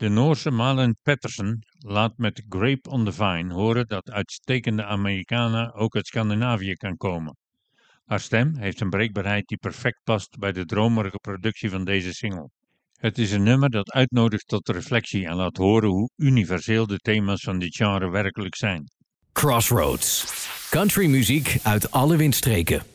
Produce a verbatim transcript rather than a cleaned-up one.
De Noorse Malin Pettersen laat met Grape on the Vine horen dat uitstekende Americana ook uit Scandinavië kan komen. Haar stem heeft een breekbaarheid die perfect past bij de dromerige productie van deze single. Het is een nummer dat uitnodigt tot reflectie en laat horen hoe universeel de thema's van dit genre werkelijk zijn. Crossroads. Country muziek uit alle windstreken.